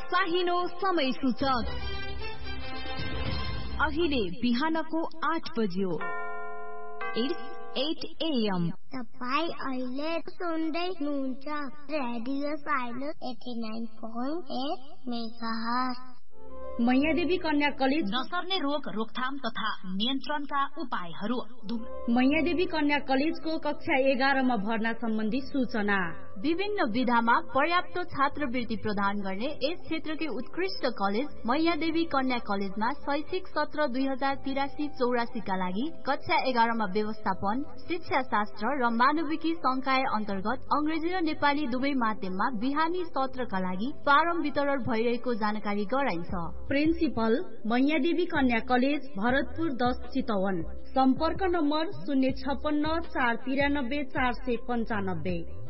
चाहिनो समय सूचक अहिले बिहानको 8 बज्यो। It's 8 AM. तपाईं अहिले सुन्दै हुनुहुन्छ रेडियो साइलेन्स 89.8 मेगाहर्ज। मैयादेवी कन्या कलेज नसर्ने रोग रोकथाम तथा नियन्त्रणका उपायहरू। मैयादेवी कन्या कलेजको कक्षा 11 मा भर्ना सम्बन्धी सूचना। विभिन्न विधामा पर्याप्त छात्रवृत्ति प्रदान गर्ने यस क्षेत्रकै उत्कृष्ट कलेज मैयादेवी कन्या कलेजमा शैक्षिक सत्र 2083-84 का लागि कक्षा 11 मा व्यवस्थापन, शिक्षा शास्त्र र मानविकी संकाय अन्तर्गत अंग्रेजी र नेपाली दुवै माध्यममा बिहानी सत्रका लागि फारम वितरण भइरहेको जानकारी गराइन्छ। प्रिन्सिपल मैयादेवी कन्या कलेज भरतपुर 10 चितवन। सम्पर्क नम्बर 056 493 495।